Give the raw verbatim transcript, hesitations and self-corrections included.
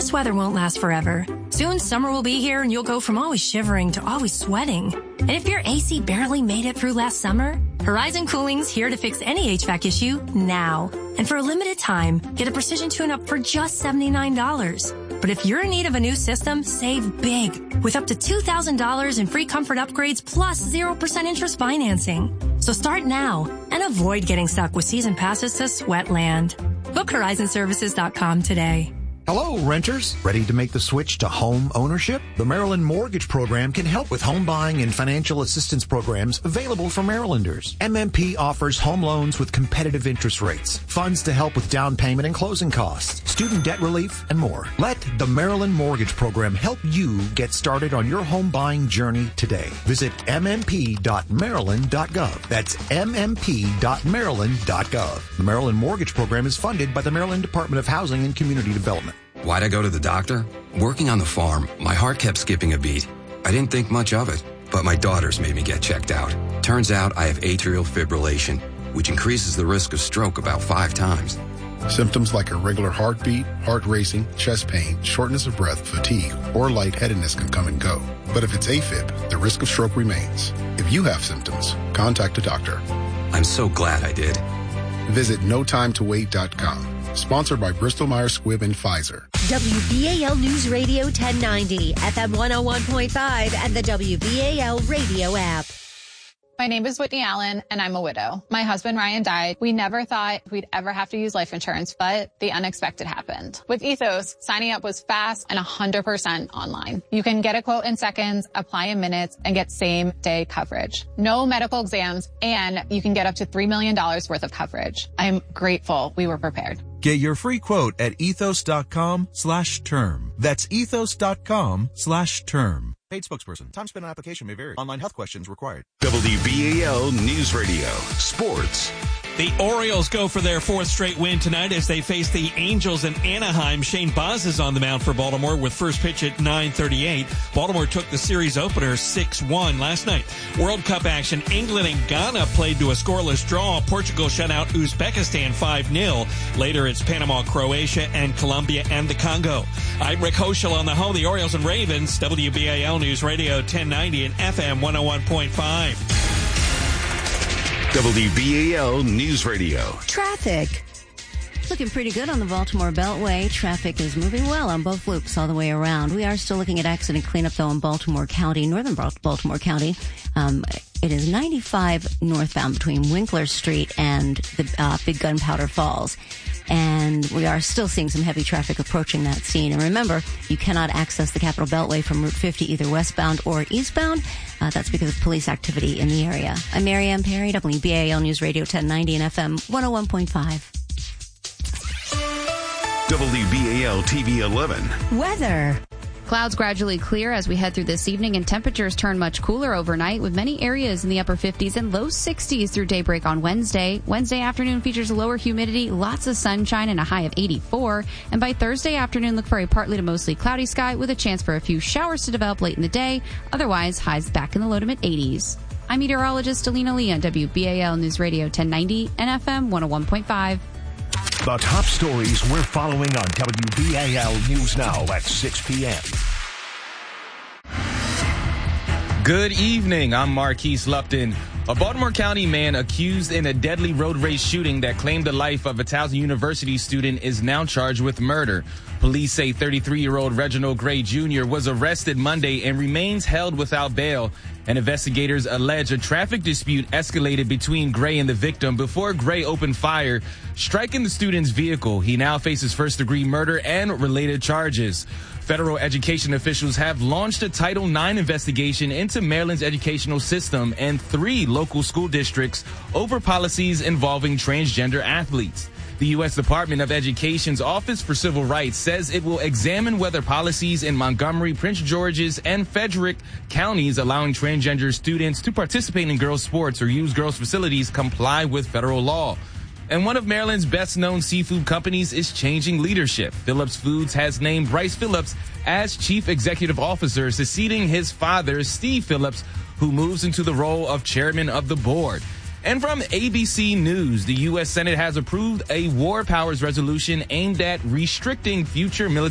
This weather won't last forever. Soon summer will be here and you'll go from always shivering to always sweating. And if your A C barely made it through last summer, Horizon Cooling's here to fix any H V A C issue now. And for a limited time, get a precision tune-up for just seventy-nine dollars. But if you're in need of a new system, save big with up to two thousand dollars in free comfort upgrades plus zero percent interest financing. So start now and avoid getting stuck with season passes to Sweatland. Book Horizon Services dot com today. Hello, renters. Ready to make the switch to home ownership? The Maryland Mortgage Program can help with home buying and financial assistance programs available for Marylanders. M M P offers home loans with competitive interest rates, funds to help with down payment and closing costs, student debt relief, and more. Let the Maryland Mortgage Program help you get started on your home buying journey today. Visit m m p dot maryland dot gov. That's m m p dot maryland dot gov. The Maryland Mortgage Program is funded by the Maryland Department of Housing and Community Development. Why'd I go to the doctor? Working on the farm, my heart kept skipping a beat. I didn't think much of it, but my daughters made me get checked out. Turns out I have atrial fibrillation, which increases the risk of stroke about five times. Symptoms like irregular heartbeat, heart racing, chest pain, shortness of breath, fatigue, or lightheadedness can come and go. But if it's AFib, the risk of stroke remains. If you have symptoms, contact a doctor. I'm so glad I did. Visit no time to wait dot com. Sponsored by Bristol Myers Squibb and Pfizer. W B A L News Radio ten ninety, F M one oh one point five, and the W B A L radio app. My name is Whitney Allen, and I'm a widow. My husband, Ryan, died. We never thought we'd ever have to use life insurance, but the unexpected happened. With Ethos, signing up was fast and one hundred percent online. You can get a quote in seconds, apply in minutes, and get same-day coverage. No medical exams, and you can get up to three million dollars worth of coverage. I'm grateful we were prepared. Get your free quote at ethos.com slash term. That's ethos.com slash term. Paid spokesperson. Time spent on application may vary. Online health questions required. W B A L News Radio. Sports. The Orioles go for their fourth straight win tonight as they face the Angels in Anaheim. Shane Baz is on the mound for Baltimore with first pitch at nine thirty-eight. Baltimore took the series opener six one last night. World Cup action. England and Ghana played to a scoreless draw. Portugal shut out Uzbekistan five nil. Later it's Panama, Croatia, and Colombia and the Congo. I'm Rick Hoschel on the home. The Orioles and Ravens. W B A L News Radio ten ninety and F M one oh one point five. W B A L News Radio. Traffic. Looking pretty good on the Baltimore Beltway. Traffic is moving well on both loops all the way around. We are still looking at accident cleanup, though, in Baltimore County, northern Baltimore County. Um, it is ninety-five northbound between Winkler Street and the uh, Big Gunpowder Falls. And we are still seeing some heavy traffic approaching that scene. And remember, you cannot access the Capitol Beltway from Route fifty, either westbound or eastbound. Uh, that's because of police activity in the area. I'm Mary Ann Perry, W B A L News Radio ten ninety and F M one oh one point five. W B A L T V eleven. Weather. Clouds gradually clear as we head through this evening, and temperatures turn much cooler overnight, with many areas in the upper fifties and low sixties through daybreak on Wednesday. Wednesday afternoon features lower humidity, lots of sunshine, and a high of eighty-four. And by Thursday afternoon, look for a partly to mostly cloudy sky with a chance for a few showers to develop late in the day. Otherwise, highs back in the low to mid-eighties. I'm meteorologist Alina Lee on W B A L News Radio ten ninety and F M one oh one point five. The top stories we're following on W B A L News Now at six p.m. Good evening. I'm Marquise Lupton. A Baltimore County man accused in a deadly road rage shooting that claimed the life of a Towson University student is now charged with murder. Police say thirty-three-year-old Reginald Gray Junior was arrested Monday and remains held without bail. And investigators allege a traffic dispute escalated between Gray and the victim before Gray opened fire, striking the student's vehicle. He now faces first-degree murder and related charges. Federal education officials have launched a Title nine investigation into Maryland's educational system and three local school districts over policies involving transgender athletes. The U S Department of Education's Office for Civil Rights says it will examine whether policies in Montgomery, Prince George's, and Frederick counties allowing transgender students to participate in girls' sports or use girls' facilities comply with federal law. And one of Maryland's best-known seafood companies is changing leadership. Phillips Foods has named Bryce Phillips as chief executive officer, succeeding his father, Steve Phillips, who moves into the role of chairman of the board. And from A B C News, the U S Senate has approved a war powers resolution aimed at restricting future military